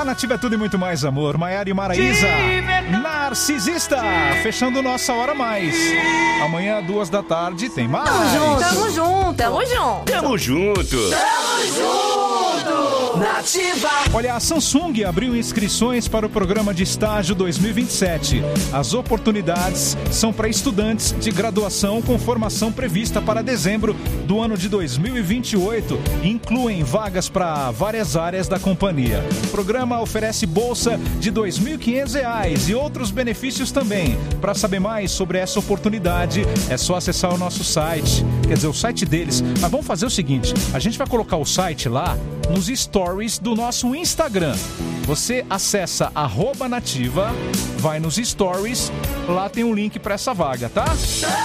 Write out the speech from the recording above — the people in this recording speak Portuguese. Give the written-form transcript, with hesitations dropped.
A Nativa é tudo e muito mais, amor. Maiara e Maraísa, Narcisista, fechando nossa hora mais. Amanhã, 2 da tarde, tem mais. Tamo junto. Tamo junto. Nativa. Olha, a Samsung abriu inscrições para o programa de estágio 2027. As oportunidades são para estudantes de graduação com formação prevista para dezembro do ano de 2028. Incluem vagas para várias áreas da companhia. O programa oferece bolsa de R$ 2.500 e outros benefícios também. Para saber mais sobre essa oportunidade, é só acessar o nosso site. Quer dizer, o site deles. Mas vamos fazer o seguinte, a gente vai colocar o site lá nos stories do nosso Instagram. Você acessa @nativa, vai nos stories, lá tem um link para essa vaga, tá?